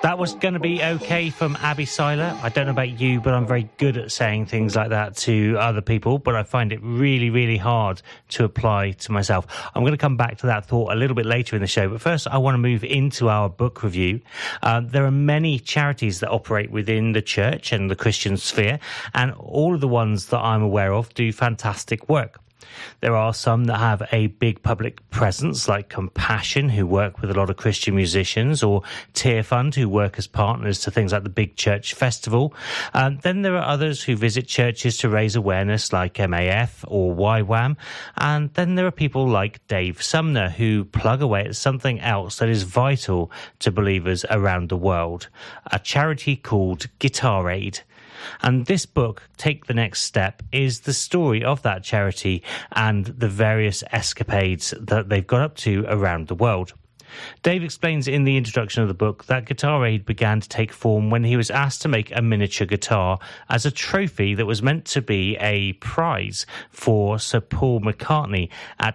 That was going to be okay from Abby Seiler. I don't know about you, but I'm very good at saying things like that to other people, but I find it really, really hard to apply to myself. I'm going to come back to that thought a little bit later in the show, but first I want to move into our book review. There are many charities that operate within the church and the Christian sphere, and all of the ones that I'm aware of do fantastic work. There are some that have a big public presence, like Compassion, who work with a lot of Christian musicians, or Tear Fund, who work as partners to things like the Big Church Festival. Then there are others who visit churches to raise awareness, like MAF or YWAM. And then there are people like Dave Sumner, who plug away at something else that is vital to believers around the world, a charity called Guitar Aid. And this book, Take the Next Step, is the story of that charity and the various escapades that they've got up to around the world. Dave explains in the introduction of the book that Guitar Aid began to take form when he was asked to make a miniature guitar as a trophy that was meant to be a prize for Sir Paul McCartney at